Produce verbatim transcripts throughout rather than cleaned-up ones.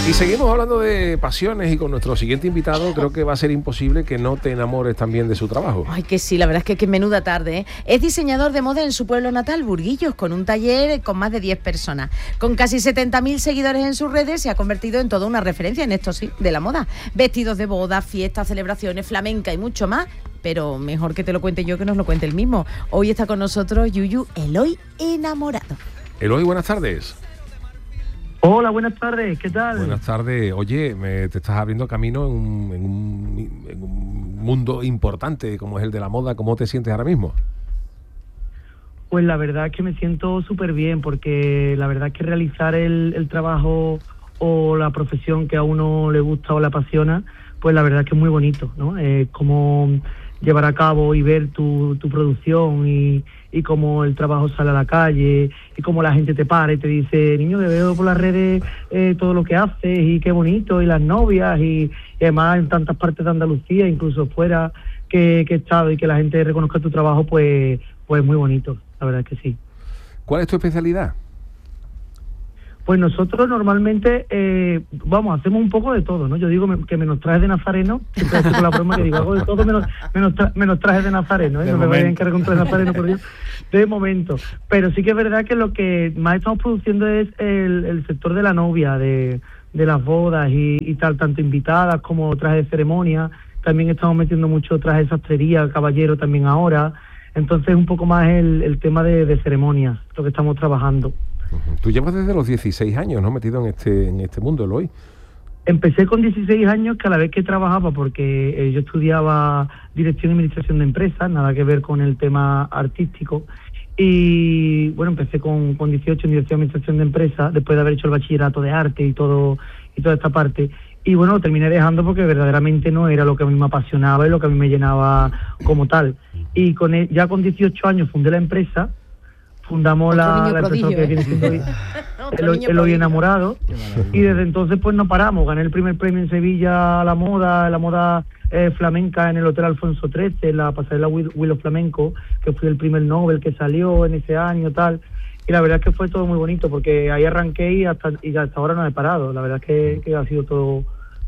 Y seguimos hablando de pasiones y con nuestro siguiente invitado creo que va a ser imposible que no te enamores también de su trabajo. Ay, que sí, la verdad es que, que menuda tarde, ¿eh? Es diseñador de moda en su pueblo natal, Burguillos, con un taller con más de diez personas. Con casi setenta mil seguidores en sus redes, se ha convertido en toda una referencia en esto, sí, de la moda. Vestidos de boda, fiestas, celebraciones, flamenca y mucho más. Pero mejor que te lo cuente yo que nos lo cuente él mismo. Hoy está con nosotros Yuyu Eloy Enamorado. Eloy, buenas tardes. Hola, buenas tardes, ¿qué tal? Buenas tardes. Oye, me, te estás abriendo camino en un, en, un, en un mundo importante como es el de la moda. ¿Cómo te sientes ahora mismo? Pues la verdad es que me siento súper bien, porque la verdad es que realizar el, el trabajo o la profesión que a uno le gusta o le apasiona, pues la verdad es que es muy bonito, ¿no? Eh, como llevar a cabo y ver tu, tu producción y, y cómo el trabajo sale a la calle y cómo la gente te para y te dice, niño, que veo por las redes eh, todo lo que haces y qué bonito, y las novias y, y además en tantas partes de Andalucía, incluso fuera que, que he estado, y que la gente reconozca tu trabajo, pues, pues muy bonito, la verdad es que sí. ¿Cuál es tu especialidad? Pues nosotros normalmente, eh, vamos, hacemos un poco de todo, ¿no? Yo digo me, que menos trajes de nazareno, siempre estoy con la broma que digo, hago de todo menos, menos, tra menos trajes de nazareno, ¿eh? No me vayan a encargar un traje de nazareno, por Dios, de momento. Pero sí que es verdad que lo que más estamos produciendo es el, el sector de la novia, de, de las bodas y, y tal, tanto invitadas como trajes de ceremonia. También estamos metiendo mucho trajes de sastrería, caballero también ahora. Entonces un poco más el, el tema de, de ceremonias, lo que estamos trabajando. Tú llevas desde los dieciséis años, ¿no?, metido en este en este mundo, Eloy. Empecé con dieciséis años, que a la vez que trabajaba, porque eh, yo estudiaba Dirección y Administración de Empresas, nada que ver con el tema artístico, y bueno, empecé con, con dieciocho en Dirección y Administración de Empresas, después de haber hecho el bachillerato de arte y todo y toda esta parte, y bueno, lo terminé dejando porque verdaderamente no era lo que a mí me apasionaba y lo que a mí me llenaba como tal. Y con el, ya con dieciocho años fundé la empresa, fundamos la, la empresa que viene siendo el, el Hoy Enamorado, y desde entonces pues no paramos. Gané el primer premio en Sevilla a la moda, la moda eh, flamenca en el Hotel Alfonso trece, la pasarela Willow Flamenco, que fue el primer Nobel que salió en ese año, tal. Y la verdad es que fue todo muy bonito, porque ahí arranqué y hasta, y hasta ahora no he parado. La verdad es que, que ha sido todo...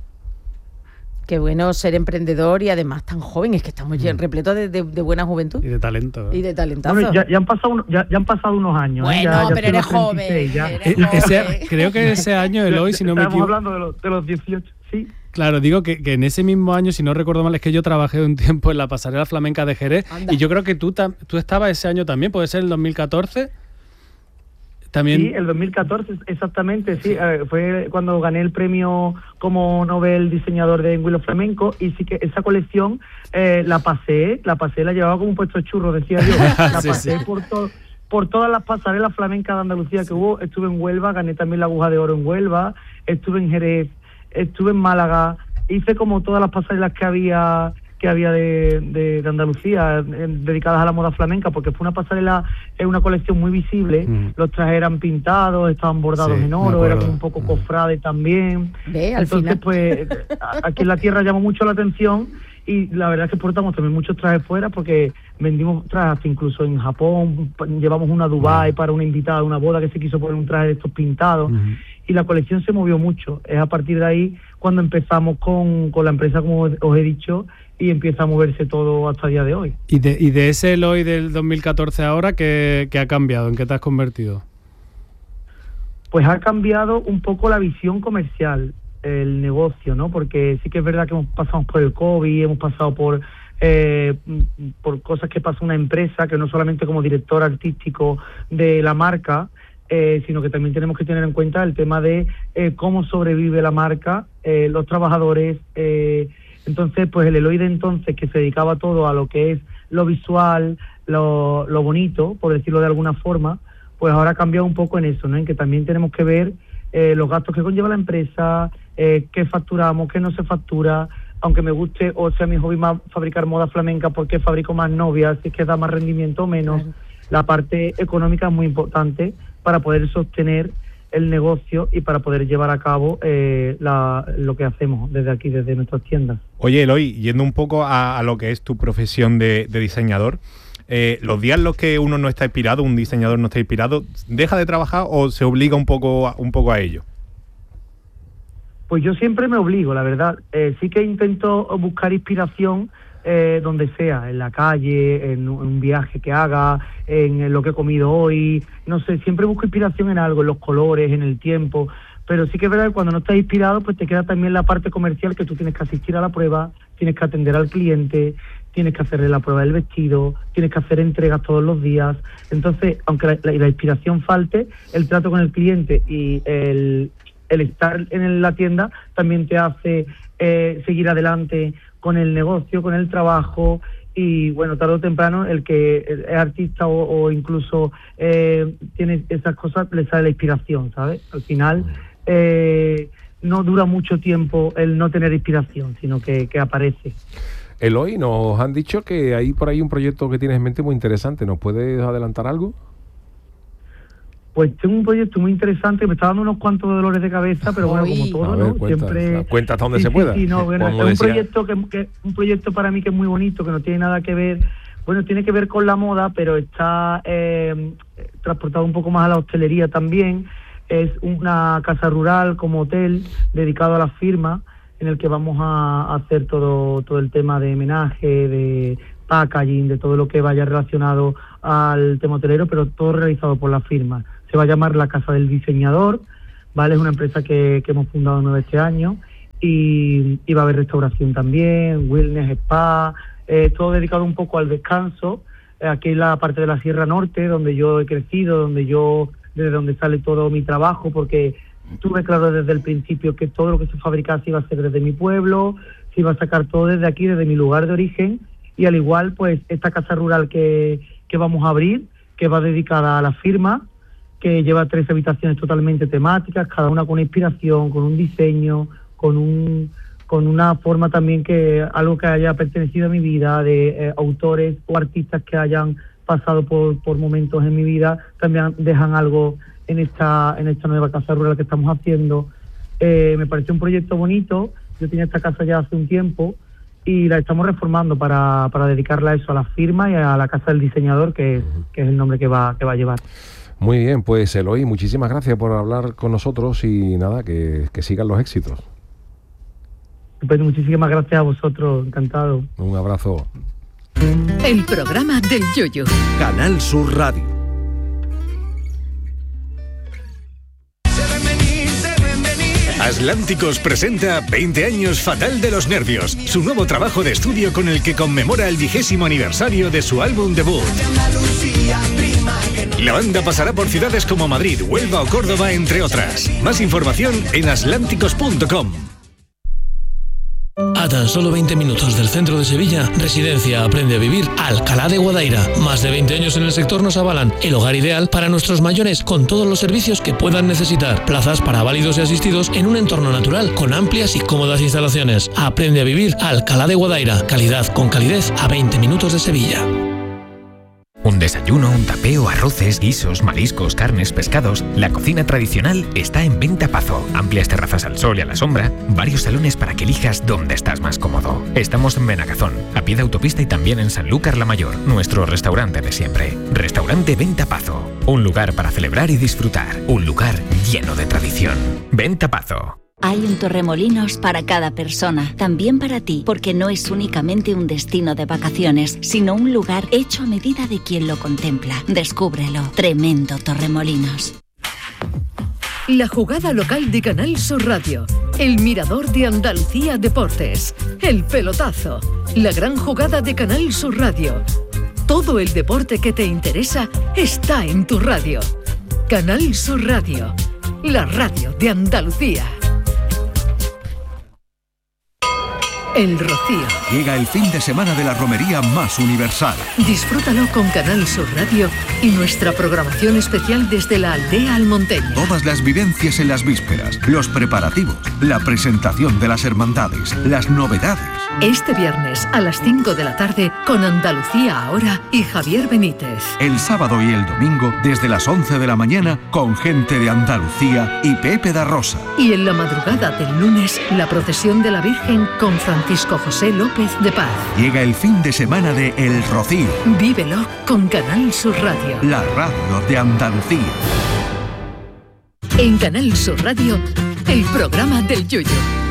Qué bueno ser emprendedor y además tan joven, es que estamos mm. repletos de, de, de buena juventud. Y de talento. Y de talentazo. Bueno, ya, ya, han pasado, ya, ya han pasado unos años. Bueno, ¿eh? ya, ya pero eres joven. Ya. Eres ese, joven. Creo que ese año, Eloy, si no me equivoco... Estamos hablando de los, de los dieciocho, sí. Claro, digo que, que en ese mismo año, si no recuerdo mal, es que yo trabajé un tiempo en la pasarela flamenca de Jerez. Anda. Y yo creo que tú, tú estabas ese año también, ¿puede ser el dos mil catorce? También... Sí, el dos mil catorce, exactamente, sí. Eh, fue cuando gané el premio como Nobel diseñador de Willow Flamenco, y sí que esa colección eh, la pasé, la pasé, la llevaba como un puesto de churro, decía yo. La sí, pasé sí. por todo. Por todas las pasarelas flamencas de Andalucía sí. que hubo. Estuve en Huelva, gané también la aguja de oro en Huelva, estuve en Jerez, estuve en Málaga, hice como todas las pasarelas que había que había de, de, de Andalucía eh, dedicadas a la moda flamenca, porque fue una pasarela, es una colección muy visible, mm. los trajes eran pintados, estaban bordados sí, en oro, era como un poco cofrade también. Ve, al Entonces final. pues aquí en la tierra llamó mucho la atención, y la verdad es que exportamos también muchos trajes fuera, porque vendimos trajes hasta incluso en Japón, llevamos una a Dubái mm. para una invitada, una boda que se quiso poner un traje de estos pintados, mm. y la colección se movió mucho. Es a partir de ahí cuando empezamos con, con la empresa, como os he dicho, y empieza a moverse todo hasta el día de hoy. ¿Y de, y de ese Eloy del dos mil catorce ahora, ¿qué, qué ha cambiado? ¿En qué te has convertido? Pues ha cambiado un poco la visión comercial, el negocio, ¿no? Porque sí que es verdad que hemos pasado por el COVID, hemos pasado por eh, por cosas que pasa una empresa, que no solamente como director artístico de la marca, eh, sino que también tenemos que tener en cuenta el tema de eh, cómo sobrevive la marca, eh, los trabajadores... Eh, Entonces, pues el Eloy de entonces, que se dedicaba todo a lo que es lo visual, lo, lo bonito, por decirlo de alguna forma, pues ahora ha cambiado un poco en eso, ¿no? En que también tenemos que ver eh, los gastos que conlleva la empresa, eh, qué facturamos, qué no se factura, aunque me guste o sea mi hobby más fabricar moda flamenca, porque fabrico más novias, si es que da más rendimiento o menos. Claro. La parte económica es muy importante para poder sostener el negocio y para poder llevar a cabo eh, la, lo que hacemos desde aquí, desde nuestras tiendas. Oye, Eloy, yendo un poco a, a lo que es tu profesión de, de diseñador, eh, los días en los que uno no está inspirado, un diseñador no está inspirado, ¿deja de trabajar o se obliga un poco a, un poco a ello? Pues yo siempre me obligo, la verdad. Eh, sí que intento buscar inspiración eh, donde sea, en la calle, en un viaje que haga, en lo que he comido hoy, no sé, siempre busco inspiración en algo, en los colores, en el tiempo, pero sí que es verdad que cuando no estás inspirado, pues te queda también la parte comercial, que tú tienes que asistir a la prueba, tienes que atender al cliente, tienes que hacerle la prueba del vestido, tienes que hacer entregas todos los días. Entonces, aunque la, la, la inspiración falte, el trato con el cliente y el, el estar en la tienda también te hace eh, seguir adelante con el negocio, con el trabajo. Y bueno, tarde o temprano el que es artista o, o incluso eh, tiene esas cosas, le sale la inspiración, ¿sabes? Al final eh, no dura mucho tiempo el no tener inspiración, sino que, que aparece. Eloy, nos han dicho que hay por ahí un proyecto que tienes en mente muy interesante. ¿Nos puedes adelantar algo? Pues tengo un proyecto muy interesante, me está dando unos cuantos dolores de cabeza, pero bueno, como todo, ver, ¿no? Cuenta, Siempre cuenta hasta donde sí, se sí, pueda. Sí, no, bueno, es un decía... proyecto que, que un proyecto para mí que es muy bonito, que no tiene nada que ver, bueno, tiene que ver con la moda, pero está eh, transportado un poco más a la hostelería también. Es una casa rural como hotel dedicado a las firmas, en el que vamos a hacer todo todo el tema de homenaje, de packaging, de todo lo que vaya relacionado al tema hotelero, pero todo realizado por la firma. Se va a llamar La Casa del Diseñador, ¿vale? Es una empresa que, que hemos fundado nuevo este año, y, y va a haber restauración también, wellness, spa, eh, todo dedicado un poco al descanso. Eh, aquí en la parte de la Sierra Norte, donde yo he crecido, donde yo, desde donde sale todo mi trabajo, porque tuve claro desde el principio que todo lo que se fabricase iba a ser desde mi pueblo, se iba a sacar todo desde aquí, desde mi lugar de origen, y al igual, pues, esta casa rural que, que vamos a abrir, que va dedicada a la firma, que lleva tres habitaciones totalmente temáticas, cada una con una inspiración, con un diseño, con un con una forma también que algo que haya pertenecido a mi vida, de eh, autores o artistas que hayan pasado por, por momentos en mi vida, también dejan algo en esta en esta nueva casa rural que estamos haciendo. Eh, me pareció un proyecto bonito. Yo tenía esta casa ya hace un tiempo y la estamos reformando para, para dedicarla a eso, a la firma y a la Casa del Diseñador, que, que es el nombre que va que va a llevar. Muy bien, pues Eloy, muchísimas gracias por hablar con nosotros y nada, que, que sigan los éxitos. Pues muchísimas gracias a vosotros, encantado. Un abrazo. El programa del Yoyo. Canal Sur Radio. Atlánticos presenta veinte años Fatal de los Nervios, su nuevo trabajo de estudio con el que conmemora el vigésimo aniversario de su álbum debut. La banda pasará por ciudades como Madrid, Huelva o Córdoba, entre otras. Más información en atlánticos punto com. A tan solo veinte minutos del centro de Sevilla, Residencia Aprende a Vivir Alcalá de Guadaira. Más de veinte años en el sector nos avalan. El hogar ideal para nuestros mayores, con todos los servicios que puedan necesitar. Plazas para válidos y asistidos en un entorno natural, con amplias y cómodas instalaciones. Aprende a Vivir Alcalá de Guadaira. Calidad con calidez a veinte minutos de Sevilla. Un desayuno, un tapeo, arroces, guisos, mariscos, carnes, pescados. La cocina tradicional está en Venta Pazo. Amplias terrazas al sol y a la sombra. Varios salones para que elijas dónde estás más cómodo. Estamos en Benagazón, a pie de autopista, y también en Sanlúcar la Mayor, nuestro restaurante de siempre. Restaurante Venta Pazo. Un lugar para celebrar y disfrutar. Un lugar lleno de tradición. Venta Pazo. Hay un Torremolinos para cada persona, también para ti, porque no es únicamente un destino de vacaciones, sino un lugar hecho a medida de quien lo contempla. Descúbrelo. Tremendo Torremolinos. La jugada local de Canal Sur Radio. El mirador de Andalucía Deportes. El pelotazo. La gran jugada de Canal Sur Radio. Todo el deporte que te interesa está en tu radio. Canal Sur Radio. La radio de Andalucía. El Rocío. Llega el fin de semana de la romería más universal. Disfrútalo con Canal Sur Radio y nuestra programación especial desde la aldea almonteña. Todas las vivencias en las vísperas, los preparativos, la presentación de las hermandades, las novedades. Este viernes a las cinco de la tarde con Andalucía Ahora y Javier Benítez. El sábado y el domingo desde las once de la mañana con gente de Andalucía y Pepe da Rosa. Y en la madrugada del lunes la procesión de la Virgen con Francisco José López de Paz. Llega el fin de semana de El Rocío. Vívelo con Canal Sur Radio. La radio de Andalucía. En Canal Sur Radio, el programa del Yoyo.